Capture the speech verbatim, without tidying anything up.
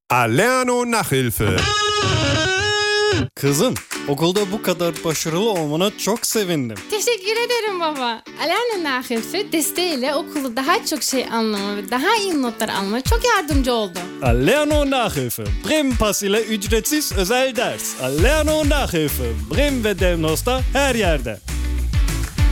Aleyano Nachhilfe. Kızım, okulda bu kadar başarılı olmana çok sevindim. Teşekkür ederim baba. Aleyna Nachhilfe desteğiyle okulu daha çok şey anlama ve daha iyi notlar almama çok yardımcı oldu. Aleyano Nachhilfe, Bremen Pass ile ücretsiz özel ders. Aleyano Nachhilfe, Bremen ve Devnos'ta her yerde.